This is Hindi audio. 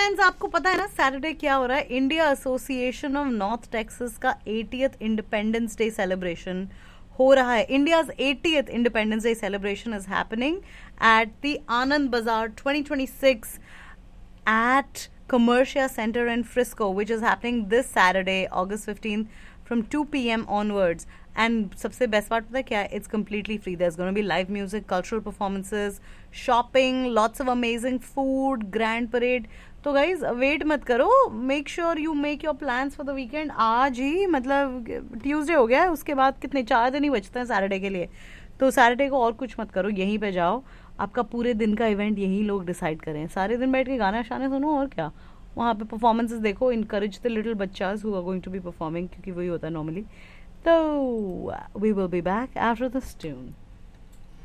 फ्रेंड्स, आपको पता है ना सैटरडे क्या हो रहा है? India association of north Texas का 80th इंडिपेंडेंस डे सेलिब्रेशन हो रहा है. India's 80th independence day celebration is happening at the आनंद बाजार 2026 at Commercia Center in Frisco, which is happening this Saturday, August 15th, from 2 p.m. onwards. And सबसे best part पता है क्या है? It's completely free. There's going to be live music, cultural performances, shopping, lots of amazing food, grand parade. तो guys, wait मत करो. Make sure you make your plans for the weekend. आज ही मतलब Tuesday हो गया है, उसके बाद कितने 4 दिन ही बचते हैं Saturday के लिए. तो सैटरडे को और कुछ मत करो, यहीं पे जाओ. आपका पूरे दिन का इवेंट यही लोग डिसाइड करें. सारे दिन बैठ के गाना शाने सुनो और क्या. वहाँ पे परफॉर्मेंसेस देखो. Encourage the little बच्चास who are going to be performing, क्योंकि वही होता है नॉर्मली. तो we will be back after this tune.